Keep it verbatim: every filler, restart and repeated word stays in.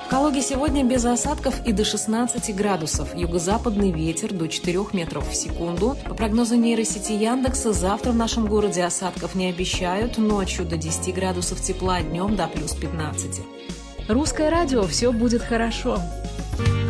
В Калуге сегодня без осадков и до шестнадцати градусов. Юго-западный ветер до четырёх метров в секунду. По прогнозу нейросети Яндекса, завтра в нашем городе осадков не обещают. Ночью до десяти градусов тепла, днем до плюс пятнадцати. Русское радио, все будет хорошо.